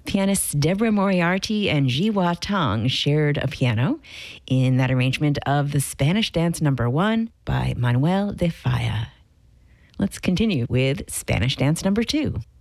Pianists Deborah Moriarty and Jiwa Tang shared a piano in that arrangement of the Spanish Dance No. 1 by Manuel de Falla. Let's continue with Spanish Dance No. 2.